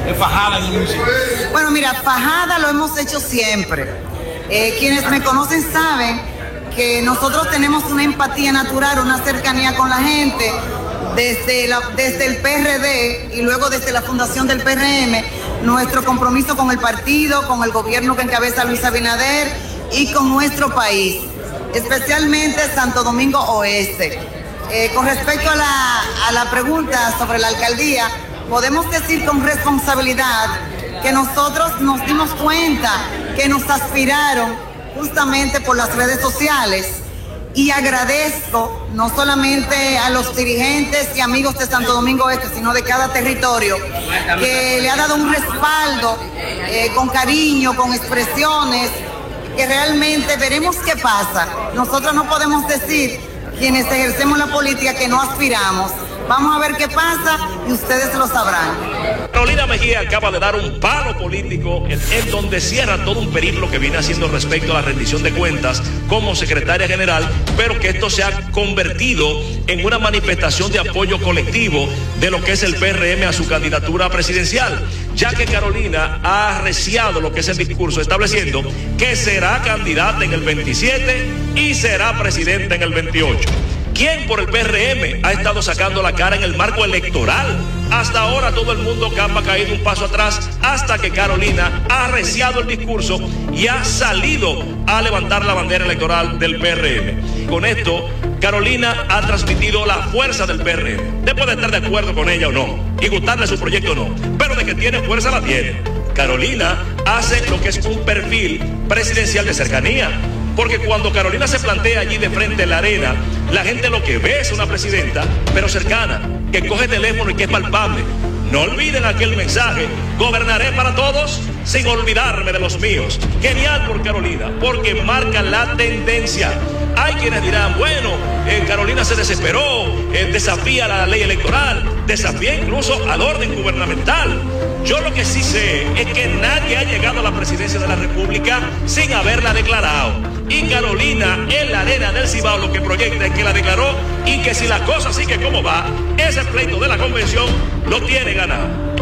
fajada en el municipio? Bueno, mira, fajada lo hemos hecho siempre. Quienes me conocen saben que nosotros tenemos una empatía natural, una cercanía con la gente, desde el PRD y luego desde la fundación del PRM, nuestro compromiso con el partido, con el gobierno que encabeza Luis Abinader y con nuestro país, especialmente Santo Domingo Oeste. Con respecto a la pregunta sobre la alcaldía, podemos decir con responsabilidad que nosotros nos dimos cuenta que nos aspiraron justamente por las redes sociales. Y agradezco no solamente a los dirigentes y amigos de Santo Domingo Este, sino de cada territorio, que le ha dado un respaldo con cariño, con expresiones, que realmente veremos qué pasa. Nosotros no podemos decir, quienes ejercemos la política, que no aspiramos. Vamos a ver qué pasa y ustedes lo sabrán. Carolina Mejía acaba de dar un palo político en donde cierra todo un periplo que viene haciendo respecto a la rendición de cuentas como secretaria general, pero que esto se ha convertido en una manifestación de apoyo colectivo de lo que es el PRM a su candidatura presidencial, ya que Carolina ha arreciado lo que es el discurso estableciendo que será candidata en el 27 y será presidenta en el 28. ¿Quién por el PRM ha estado sacando la cara en el marco electoral? Hasta ahora todo el mundo ha caído un paso atrás hasta que Carolina ha arreciado el discurso y ha salido a levantar la bandera electoral del PRM. Con esto, Carolina ha transmitido la fuerza del PRM. Después de estar de acuerdo con ella o no, y gustarle su proyecto o no, pero de que tiene fuerza la tiene. Carolina hace lo que es un perfil presidencial de cercanía. Porque cuando Carolina se plantea allí de frente en la arena, la gente lo que ve es una presidenta, pero cercana, que coge teléfono y que es palpable. No olviden aquel mensaje: gobernaré para todos sin olvidarme de los míos. Genial por Carolina, porque marca la tendencia. Hay quienes dirán, bueno, Carolina se desesperó, desafía la ley electoral, desafía incluso al orden gubernamental. Yo lo que sí sé es que nadie ha llegado a la presidencia de la República sin haberla declarado. Y Carolina en la arena del Cibao lo que proyecta es que la declaró y que si la cosa sigue como va, ese pleito de la convención lo tiene ganado.